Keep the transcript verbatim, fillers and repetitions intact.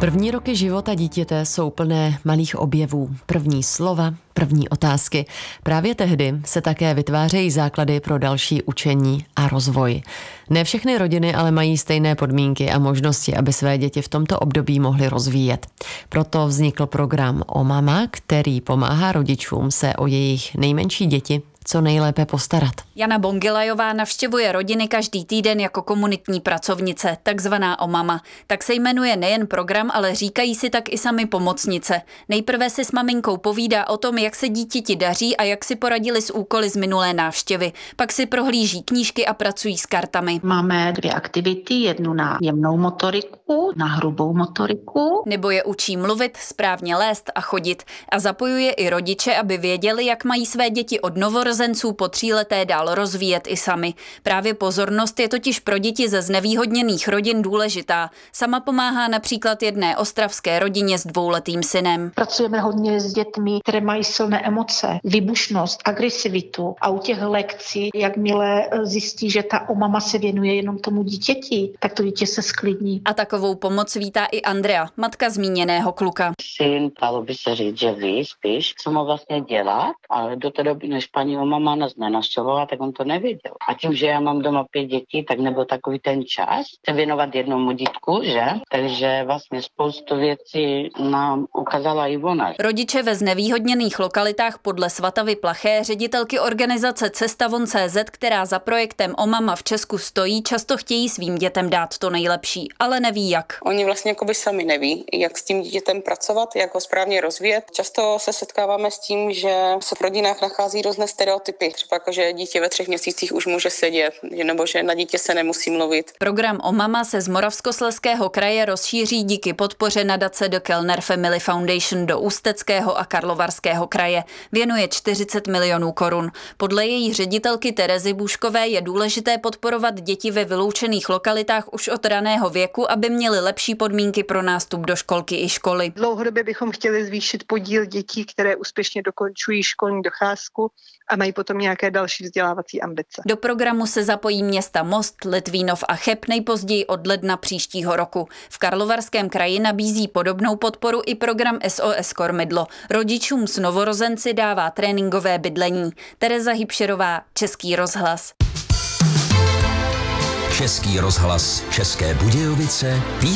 První roky života dítěte jsou plné malých objevů, první slova, první otázky. Právě tehdy se také vytvářejí základy pro další učení a rozvoj. Ne všechny rodiny ale mají stejné podmínky a možnosti, aby své děti v tomto období mohly rozvíjet. Proto vznikl program O Mama, který pomáhá rodičům se o jejich nejmenší děti co nejlépe postarat. Jana Bongilajová navštěvuje rodiny každý týden jako komunitní pracovnice, takzvaná O Mama. Tak se jmenuje nejen program, ale říkají si tak i sami pomocnice. Nejprve si s maminkou povídá o tom, jak se dítěti daří a jak si poradili s úkoly z minulé návštěvy. Pak si prohlíží knížky a pracují s kartami. Máme dvě aktivity, jednu na jemnou motoriku, na hrubou motoriku. Nebo je učí mluvit, správně lézt a chodit. A zapojuje i rodiče, aby věděli, jak mají své děti od novorozenců po tříleté dál rozvíjet i sami. Právě pozornost je totiž pro děti ze znevýhodněných rodin důležitá. Sama pomáhá například jedné ostravské rodině s dvouletým synem. Pracujeme hodně s dětmi, které mají silné emoce, výbušnost, agresivitu a u těch lekcí, jakmile zjistí, že ta O Mama se věnuje jenom tomu dítěti, tak to dítě se sklidní. A takovou pomoc vítá i Andrea, matka zmíněného kluka. Syn, dalo by se říct, že ví spíš, co má vlastně dělat, ale do té doby, než paní O Mama nás nenavštěvovala, tak on to nevěděl. A tím, že já mám doma pět dětí, tak nebyl takový ten čas se věnovat jednomu dítku, že? Takže vlastně spoustu věcí nám ukázala i ona. Rodiče ve znevýhodněných lokalitách podle Svatavy Plaché, ředitelky organizace Cestavon tečka cé zet, která za projektem O Mama v Česku stojí, často chtějí svým dětem dát to nejlepší, ale neví jak. Oni vlastně jakoby sami neví, jak s tím dítětem pracovat, jak ho správně rozvíjet. Často se setkáváme s tím, že se v rodinách nachází různé stereotypy. Třeba jako, že dítě ve třech měsících už může sedět, nebo že na dítě se nemusí mluvit. Program O Mama se z Moravskoslezského kraje rozšíří díky podpoře nadace The Kellner Family Foundation do Ústeckého a Karlovarského kraje. Věnuje čtyřicet milionů korun. Podle její ředitelky Terezy Bůškové je důležité podporovat děti ve vyloučených lokalitách už od raného věku, aby měly lepší podmínky pro nástup do školky i školy. Dlouhodobě bychom chtěli zvýšit podíl dětí, které úspěšně dokončují školní docházku a mají potom nějaké další vzdělávací ambice. Do programu se zapojí města Most, Litvínov a Cheb nejpozději od ledna příštího roku. V Karlovarském kraji nabízí podobnou podporu i program S O S Kormidlo. Rodičům s novorozenci dává tréninkové bydlení. Tereza Hybšerová, Český rozhlas. Český rozhlas České Budějovice.